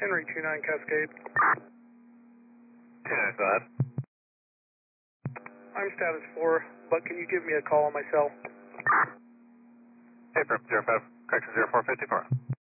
Henry 29 Cascade. 29, go ahead. I'm status 4, but can you give me a call on my cell? Hey, from 05, correction 0454.